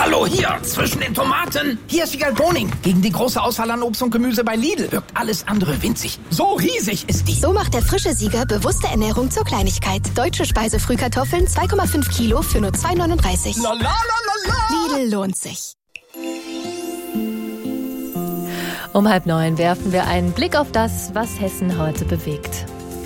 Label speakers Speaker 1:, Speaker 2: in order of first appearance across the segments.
Speaker 1: Hallo, hier, zwischen den Tomaten. Hier ist Wiegald Boning. Gegen die große Auswahl an Obst und Gemüse bei Lidl wirkt alles andere winzig. So riesig ist die.
Speaker 2: So macht der frische Sieger bewusste Ernährung zur Kleinigkeit. Deutsche Speisefrühkartoffeln 2,5 Kilo für nur 2,39.
Speaker 1: La la la la la.
Speaker 2: Lidl lohnt sich.
Speaker 3: Um 8:30 werfen wir einen Blick auf das, was Hessen heute bewegt.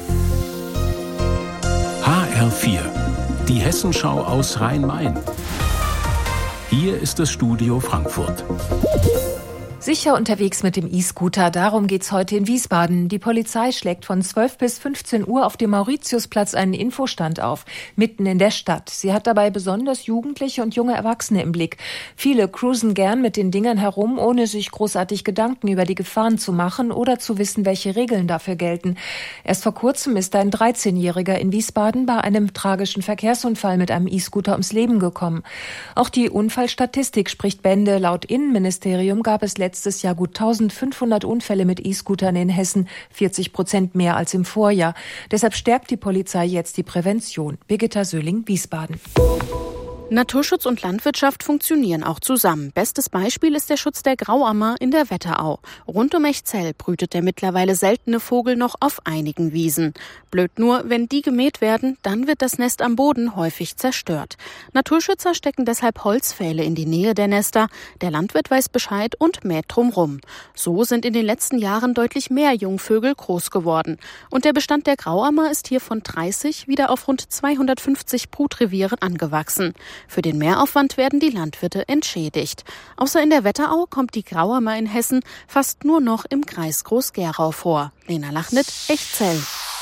Speaker 4: HR4, die Hessenschau aus Rhein-Main. Hier ist das Studio Frankfurt.
Speaker 3: Sicher unterwegs mit dem E-Scooter, darum geht's heute in Wiesbaden. Die Polizei schlägt von 12 bis 15 Uhr auf dem Mauritiusplatz einen Infostand auf, mitten in der Stadt. Sie hat dabei besonders Jugendliche und junge Erwachsene im Blick. Viele cruisen gern mit den Dingern herum, ohne sich großartig Gedanken über die Gefahren zu machen oder zu wissen, welche Regeln dafür gelten. Erst vor kurzem ist ein 13-Jähriger in Wiesbaden bei einem tragischen Verkehrsunfall mit einem E-Scooter ums Leben gekommen. Auch die Unfallstatistik spricht Bände. Laut Innenministerium gab es letztes Jahr gut 1500 Unfälle mit E-Scootern in Hessen, 40% mehr als im Vorjahr. Deshalb stärkt die Polizei jetzt die Prävention. Birgitta Söhling, Wiesbaden.
Speaker 5: Naturschutz und Landwirtschaft funktionieren auch zusammen. Bestes Beispiel ist der Schutz der Grauammer in der Wetterau. Rund um Echzell brütet der mittlerweile seltene Vogel noch auf einigen Wiesen. Blöd nur, wenn die gemäht werden, dann wird das Nest am Boden häufig zerstört. Naturschützer stecken deshalb Holzpfähle in die Nähe der Nester. Der Landwirt weiß Bescheid und mäht drumrum. So sind in den letzten Jahren deutlich mehr Jungvögel groß geworden. Und der Bestand der Grauammer ist hier von 30 wieder auf rund 250 Brutrevieren angewachsen. Für den Mehraufwand werden die Landwirte entschädigt. Außer in der Wetterau kommt die Grauammer in Hessen fast nur noch im Kreis Groß-Gerau vor. Lena Lachnit, Echzell.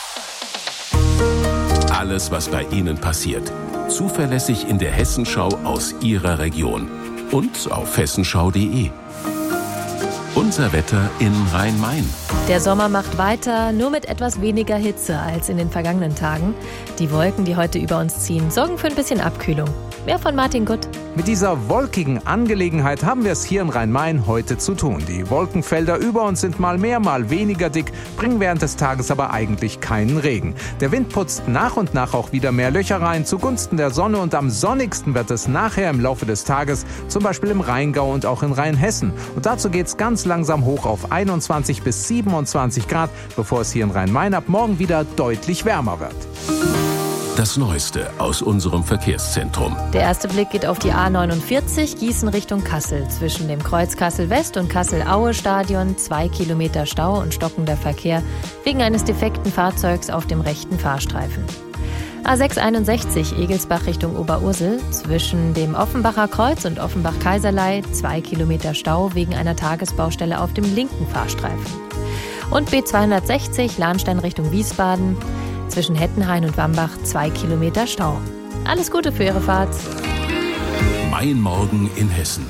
Speaker 4: Alles, was bei Ihnen passiert. Zuverlässig in der Hessenschau aus Ihrer Region. Und auf hessenschau.de. Unser Wetter in Rhein-Main.
Speaker 3: Der Sommer macht weiter, nur mit etwas weniger Hitze als in den vergangenen Tagen. Die Wolken, die heute über uns ziehen, sorgen für ein bisschen Abkühlung. Mehr von Martin Gutt.
Speaker 6: Mit dieser wolkigen Angelegenheit haben wir es hier in Rhein-Main heute zu tun. Die Wolkenfelder über uns sind mal mehr, mal weniger dick, bringen während des Tages aber eigentlich keinen Regen. Der Wind putzt nach und nach auch wieder mehr Löcher rein zugunsten der Sonne und am sonnigsten wird es nachher im Laufe des Tages, zum Beispiel im Rheingau und auch in Rheinhessen. Und dazu geht es ganz langsam hoch auf 21 bis 27 Grad, bevor es hier in Rhein-Main ab morgen wieder deutlich wärmer wird.
Speaker 4: Das Neueste aus unserem Verkehrszentrum.
Speaker 3: Der erste Blick geht auf die A49 Gießen Richtung Kassel. Zwischen dem Kreuz Kassel-West und Kassel-Aue-Stadion 2 Kilometer Stau und stockender Verkehr wegen eines defekten Fahrzeugs auf dem rechten Fahrstreifen. A661 Egelsbach Richtung Oberursel. Zwischen dem Offenbacher Kreuz und Offenbach-Kaiserlei 2 Kilometer Stau wegen einer Tagesbaustelle auf dem linken Fahrstreifen. Und B260 Lahnstein Richtung Wiesbaden. Zwischen Hettenhain und Wambach 2 Kilometer Stau. Alles Gute für Ihre Fahrt.
Speaker 4: Mein Morgen in Hessen.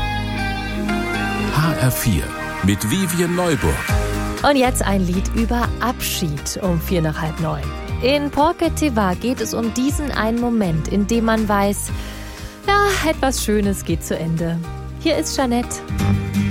Speaker 4: HR4 mit Vivien Neuburg.
Speaker 3: Und jetzt ein Lied über Abschied um 8:45. In Porquet-Teva geht es um diesen einen Moment, in dem man weiß, ja, etwas Schönes geht zu Ende. Hier ist Jeanette.